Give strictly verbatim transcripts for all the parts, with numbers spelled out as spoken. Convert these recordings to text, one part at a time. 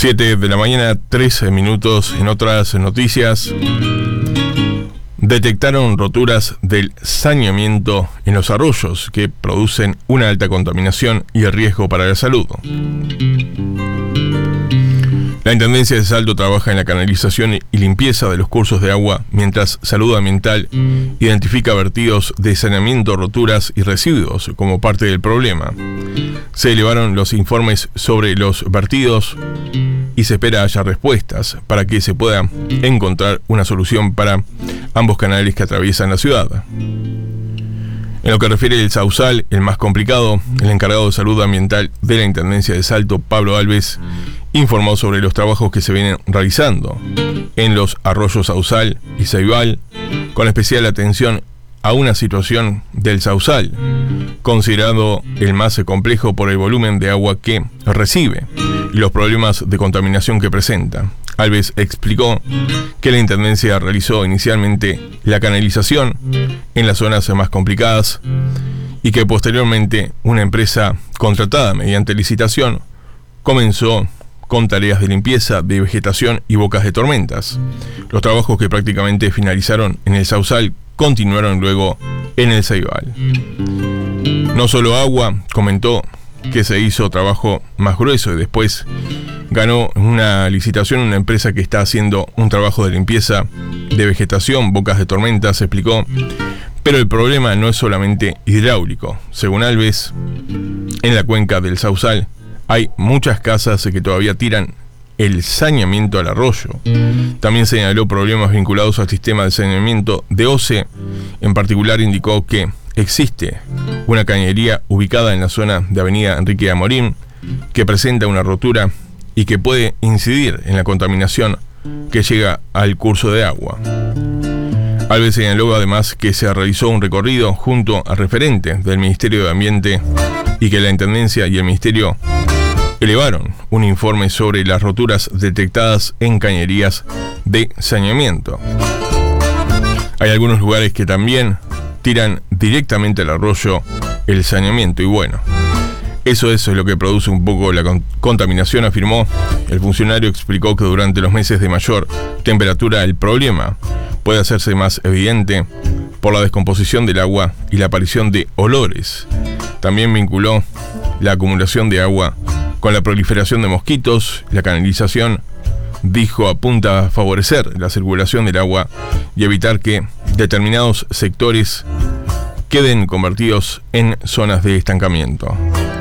siete de la mañana, trece minutos. En otras noticias, detectaron roturas del saneamiento en los arroyos que producen una alta contaminación y el riesgo para la salud. La Intendencia de Salto trabaja en la canalización y limpieza de los cursos de agua, mientras Salud Ambiental identifica vertidos de saneamiento, roturas y residuos como parte del problema. Se elevaron los informes sobre los vertidos y se espera haya respuestas para que se pueda encontrar una solución para ambos canales que atraviesan la ciudad. En lo que refiere al Sausal, el más complicado, el encargado de Salud Ambiental de la Intendencia de Salto, Pablo Alves, informó sobre los trabajos que se vienen realizando en los arroyos Sausal y Ceibal, con especial atención a una situación del Sausal, considerado el más complejo por el volumen de agua que recibe y los problemas de contaminación que presenta. Alves explicó que la Intendencia realizó inicialmente la canalización en las zonas más complicadas y que posteriormente una empresa contratada mediante licitación comenzó con tareas de limpieza de vegetación y bocas de tormentas. Los trabajos, que prácticamente finalizaron en el Sausal, continuaron luego en el Ceibal. No solo agua, comentó que se hizo trabajo más grueso y después ganó una licitación una empresa que está haciendo un trabajo de limpieza de vegetación, bocas de tormentas, explicó. Pero el problema no es solamente hidráulico. Según Alves, en la cuenca del Sausal hay muchas casas que todavía tiran el saneamiento al arroyo. También señaló problemas vinculados al sistema de saneamiento de O C E. En particular indicó que existe una cañería ubicada en la zona de Avenida Enrique Amorín que presenta una rotura y que puede incidir en la contaminación que llega al curso de agua. Alves señaló además que se realizó un recorrido junto a referentes del Ministerio de Ambiente y que la Intendencia y el Ministerio elevaron un informe sobre las roturas detectadas en cañerías de saneamiento. Hay algunos lugares que también tiran directamente al arroyo el saneamiento y bueno, eso es lo que produce un poco la con- contaminación, afirmó. El funcionario explicó que durante los meses de mayor temperatura el problema puede hacerse más evidente por la descomposición del agua y la aparición de olores. También vinculó la acumulación de agua con la proliferación de mosquitos. La canalización, dijo, apunta a favorecer la circulación del agua y evitar que determinados sectores queden convertidos en zonas de estancamiento.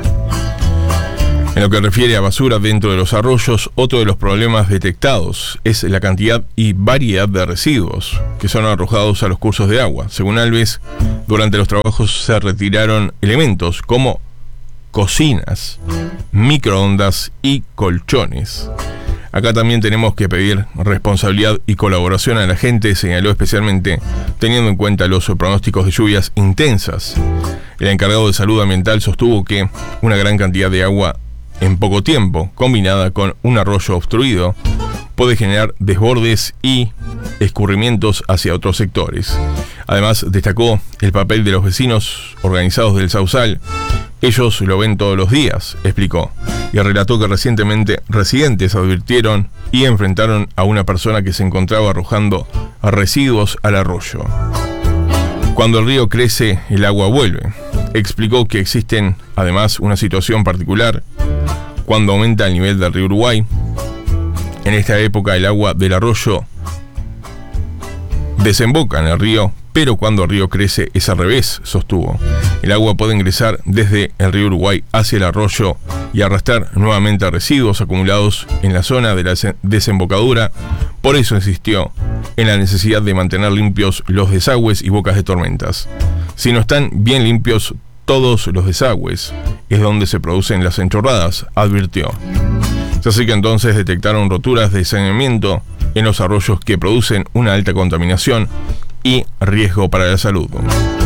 En lo que refiere a basura dentro de los arroyos, otro de los problemas detectados es la cantidad y variedad de residuos que son arrojados a los cursos de agua. Según Alves, durante los trabajos se retiraron elementos como cocinas, microondas y colchones. Acá también tenemos que pedir responsabilidad y colaboración a la gente, señaló, especialmente teniendo en cuenta los pronósticos de lluvias intensas. El encargado de Salud Ambiental sostuvo que una gran cantidad de agua en poco tiempo, combinada con un arroyo obstruido, puede generar desbordes y escurrimientos hacia otros sectores. Además, destacó el papel de los vecinos organizados del Sausal. Ellos lo ven todos los días, explicó, y relató que recientemente residentes advirtieron y enfrentaron a una persona que se encontraba arrojando residuos al arroyo. Cuando el río crece, el agua vuelve. Explicó que existen además una situación particular cuando aumenta el nivel del río Uruguay. En esta época el agua del arroyo desemboca en el río, pero cuando el río crece es al revés, sostuvo. El agua puede ingresar desde el río Uruguay hacia el arroyo y arrastrar nuevamente residuos acumulados en la zona de la desembocadura. Por eso insistió en la necesidad de mantener limpios los desagües y bocas de tormentas. Si no están bien limpios todos los desagües, es donde se producen las enchorradas, advirtió. Así que entonces detectaron roturas de saneamiento en los arroyos que producen una alta contaminación y riesgo para la salud.